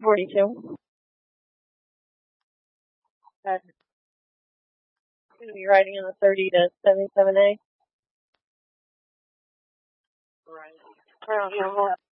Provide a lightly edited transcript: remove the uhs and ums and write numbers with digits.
42. Going to be riding in the 30 to 77A. Right.